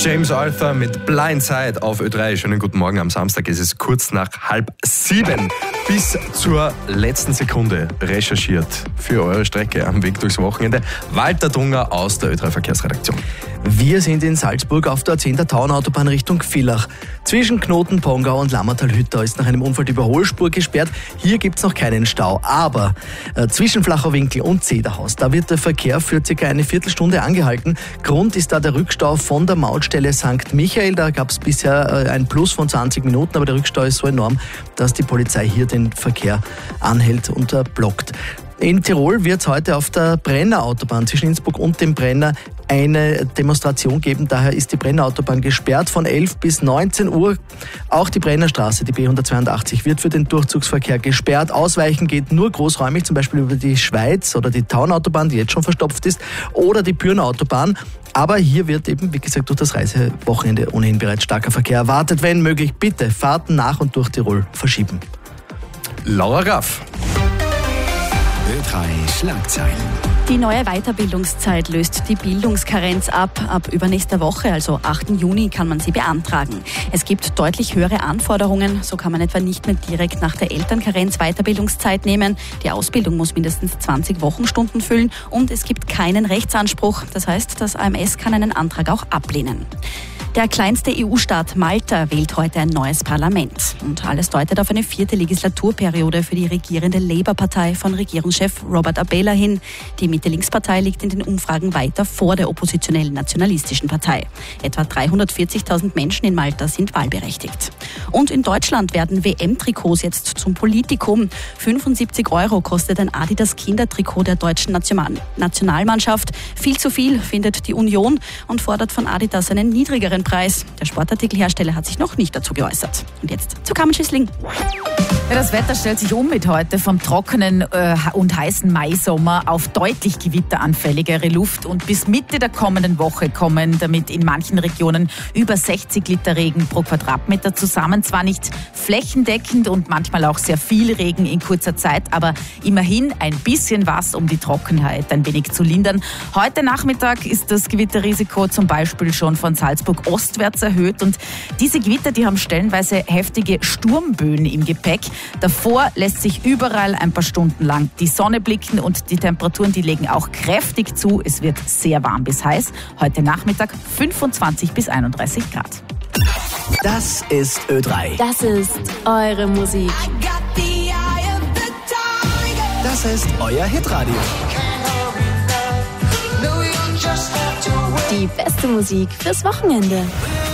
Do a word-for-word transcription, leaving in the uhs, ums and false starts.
James Arthur mit Blindside auf Ö drei. Schönen guten Morgen am Samstag. Es ist kurz nach halb sieben. Bis zur letzten Sekunde recherchiert für eure Strecke am Weg durchs Wochenende Walter Dunger aus der Ö drei Verkehrsredaktion. Wir sind in Salzburg auf der A zehn der Taunautobahn Richtung Villach. Zwischen Knoten, Pongau und Lammertal-Hütter ist nach einem Unfall die Überholspur gesperrt. Hier gibt es noch keinen Stau. Aber äh, zwischen Flacher Winkel und Zederhaus, da wird der Verkehr für circa eine Viertelstunde angehalten. Grund ist da der Rückstau von der Mautstelle Sankt Michael. Da gab es bisher äh, ein Plus von zwanzig Minuten, aber der Rückstau ist so enorm, dass die Polizei hier den Verkehr anhält und äh, blockt. In Tirol wird es heute auf der Brenner Autobahn zwischen Innsbruck und dem Brenner eine Demonstration geben. Daher ist die Brenner Autobahn gesperrt von elf bis neunzehn Uhr. Auch die Brennerstraße, die B hundertzweiundachtzig, wird für den Durchzugsverkehr gesperrt. Ausweichen geht nur großräumig, zum Beispiel über die Schweiz oder die Taunautobahn, die jetzt schon verstopft ist, oder die Bürner Autobahn. Aber hier wird eben, wie gesagt, durch das Reisewochenende ohnehin bereits starker Verkehr erwartet. Wenn möglich, bitte Fahrten nach und durch Tirol verschieben. Laura Raff. Ö drei Schlagzeilen. Die neue Weiterbildungszeit löst die Bildungskarenz ab. Ab übernächster Woche, also achten Juni, kann man sie beantragen. Es gibt deutlich höhere Anforderungen. So kann man etwa nicht mehr direkt nach der Elternkarenz Weiterbildungszeit nehmen. Die Ausbildung muss mindestens zwanzig Wochenstunden füllen und es gibt keinen Rechtsanspruch. Das heißt, das A M S kann einen Antrag auch ablehnen. Der kleinste E U-Staat Malta wählt heute ein neues Parlament. Und alles deutet auf eine vierte Legislaturperiode für die regierende Labour-Partei von Regierungschef Robert Abela hin. Die Mitte-Links-Partei liegt in den Umfragen weiter vor der oppositionellen nationalistischen Partei. Etwa dreihundertvierzigtausend Menschen in Malta sind wahlberechtigt. Und in Deutschland werden W M-Trikots jetzt zum Politikum. fünfundsiebzig Euro kostet ein Adidas-Kindertrikot der deutschen Nationalmannschaft. Viel zu viel, findet die Union und fordert von Adidas einen niedrigeren Preis. Der Sportartikelhersteller hat sich noch nicht dazu geäußert. Und jetzt zu Carmen Schüssling. Ja, das Wetter stellt sich um mit heute vom trockenen äh, und heißen Maisommer auf deutlich gewitteranfälligere Luft und bis Mitte der kommenden Woche kommen damit in manchen Regionen über sechzig Liter Regen pro Quadratmeter zusammen. Zwar nicht flächendeckend und manchmal auch sehr viel Regen in kurzer Zeit, aber immerhin ein bisschen was, um die Trockenheit ein wenig zu lindern. Heute Nachmittag ist das Gewitterrisiko zum Beispiel schon von Salzburg ostwärts erhöht und diese Gewitter, die haben stellenweise heftige Sturmböen im Gepäck. Davor lässt sich überall ein paar Stunden lang die Sonne blicken und die Temperaturen, die legen auch kräftig zu. Es wird sehr warm bis heiß. Heute Nachmittag fünfundzwanzig bis einunddreißig Grad. Das ist Ö drei. Das ist eure Musik. Das ist euer Hitradio. Die beste Musik fürs Wochenende.